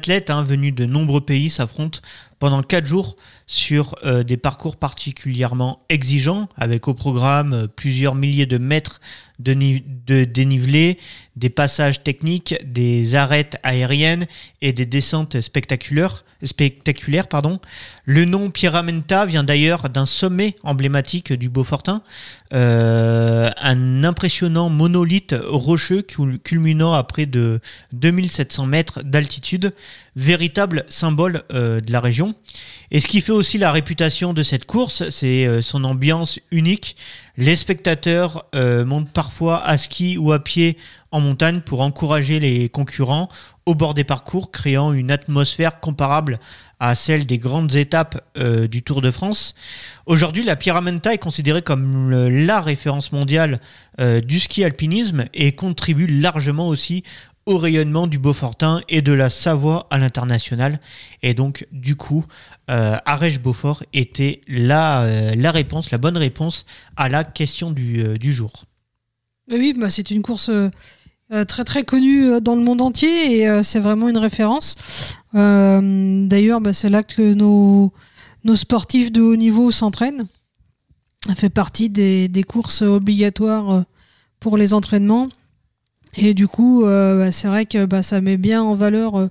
athlètes venus de nombreux pays s'affrontent pendant 4 jours sur des parcours particulièrement exigeants, avec au programme plusieurs milliers de mètres de dénivelé, des passages techniques, des arêtes aériennes et des descentes spectaculaires. Le nom Pyramenta vient d'ailleurs d'un sommet emblématique du Beaufortain, un impressionnant monolithe rocheux culminant à près de 2700 mètres d'altitude, véritable symbole de la région. Et ce qui fait aussi la réputation de cette course, c'est son ambiance unique. Les spectateurs montent parfois à ski ou à pied en montagne pour encourager les concurrents au bord des parcours, créant une atmosphère comparable à celle des grandes étapes du Tour de France. Aujourd'hui, la Pyramenta est considérée comme la référence mondiale du ski alpinisme et contribue largement aussi au rayonnement du Beaufortain et de la Savoie à l'international. Et donc, du coup, Arèche-Beaufort était la réponse, la bonne réponse à la question du jour. Oui, c'est une course très très connue dans le monde entier et c'est vraiment une référence. D'ailleurs, c'est là que nos sportifs de haut niveau s'entraînent. Ça fait partie des courses obligatoires pour les entraînements. Et du coup, c'est vrai que ça met bien en valeur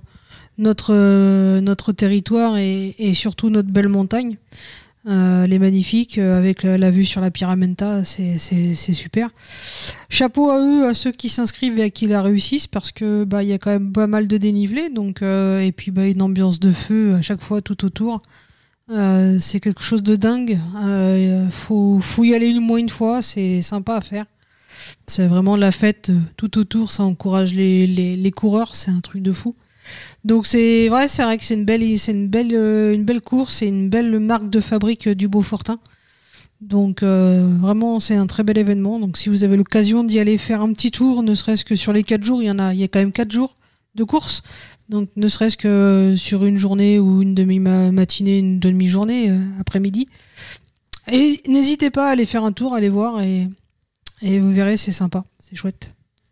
notre territoire et surtout notre belle montagne. Les magnifiques, avec la vue sur la Pyramenta, c'est super. Chapeau à eux, à ceux qui s'inscrivent et à qui la réussissent, parce que y a quand même pas mal de dénivelé, donc et puis une ambiance de feu à chaque fois tout autour. C'est quelque chose de dingue. Faut y aller au moins une fois, c'est sympa à faire. C'est vraiment la fête tout autour, ça encourage les coureurs, c'est un truc de fou. Donc c'est vrai que c'est une belle course et une belle marque de fabrique du Beaufortain. Donc vraiment c'est un très bel événement. Donc si vous avez l'occasion d'y aller faire un petit tour, ne serait-ce que sur les 4 jours, il y a quand même 4 jours de course. Donc ne serait-ce que sur une journée ou une demi-matinée, une demi-journée après-midi. Et n'hésitez pas à aller faire un tour, aller voir et vous verrez, c'est sympa, c'est chouette.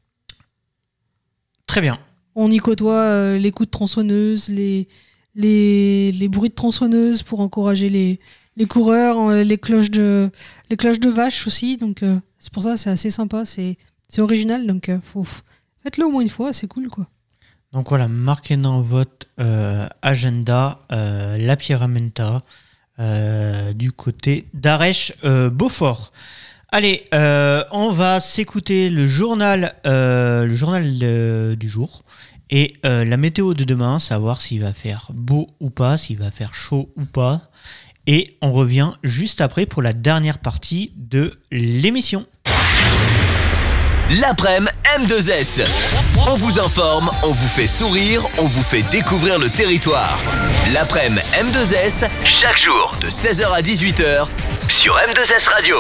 Très bien. On y côtoie les coups de tronçonneuse, les bruits de tronçonneuse pour encourager les coureurs, les cloches de vache aussi. Donc c'est pour ça, c'est assez sympa, c'est original. Donc faites-le au moins une fois, c'est cool quoi. Donc voilà, marquez dans votre agenda la Pyramenta du côté d'Arèche-Beaufort. Allez, on va s'écouter le journal du jour et la météo de demain, savoir s'il va faire beau ou pas, s'il va faire chaud ou pas. Et on revient juste après pour la dernière partie de l'émission. L'après-midi M2S. On vous informe, on vous fait sourire, on vous fait découvrir le territoire. L'après-midi M2S, chaque jour de 16h à 18h sur M2S Radio.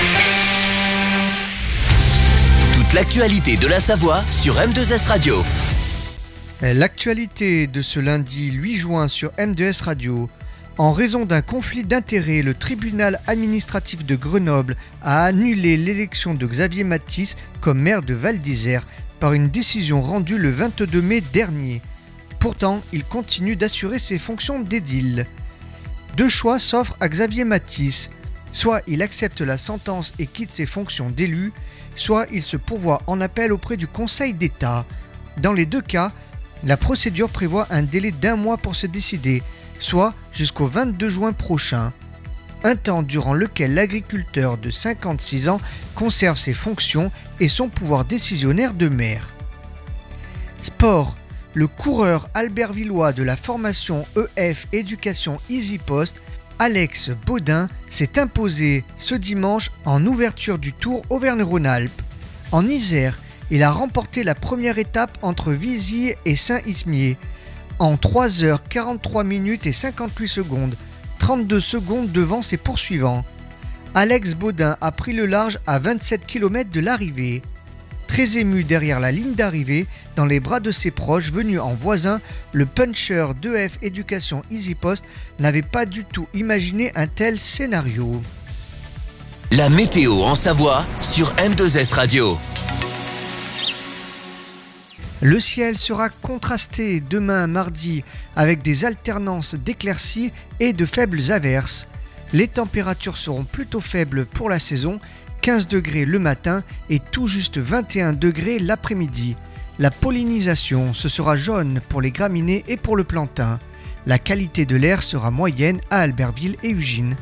Toute l'actualité de la Savoie sur M2S Radio. L'actualité de ce lundi 8 juin sur M2S Radio. En raison d'un conflit d'intérêts, le tribunal administratif de Grenoble a annulé l'élection de Xavier Mathis comme maire de Val d'Isère par une décision rendue le 22 mai dernier. Pourtant, il continue d'assurer ses fonctions d'édile. Deux choix s'offrent à Xavier Mathis. Soit il accepte la sentence et quitte ses fonctions d'élu, soit il se pourvoit en appel auprès du Conseil d'État. Dans les deux cas, la procédure prévoit un délai d'1 mois pour se décider, soit jusqu'au 22 juin prochain. Un temps durant lequel l'agriculteur de 56 ans conserve ses fonctions et son pouvoir décisionnaire de maire. Sport. Le coureur albervillois de la formation EF Éducation EasyPost, Alex Baudin, s'est imposé ce dimanche en ouverture du Tour Auvergne-Rhône-Alpes. En Isère, il a remporté la première étape entre Vizy et Saint-Ismier en 3h43 minutes et 58 secondes, 32 secondes devant ses poursuivants. Alex Baudin a pris le large à 27 km de l'arrivée. Très ému derrière la ligne d'arrivée, dans les bras de ses proches venus en voisin, le puncher d'EF Éducation EasyPost n'avait pas du tout imaginé un tel scénario. La météo en Savoie sur M2S Radio. Le ciel sera contrasté demain mardi avec des alternances d'éclaircies et de faibles averses. Les températures seront plutôt faibles pour la saison, 15 degrés le matin et tout juste 21 degrés l'après-midi. La pollinisation, ce sera jaune pour les graminées et pour le plantain. La qualité de l'air sera moyenne à Albertville et Ugine.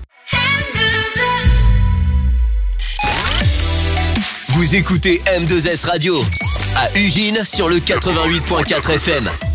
Vous écoutez M2S Radio à Ugine sur le 88.4 FM.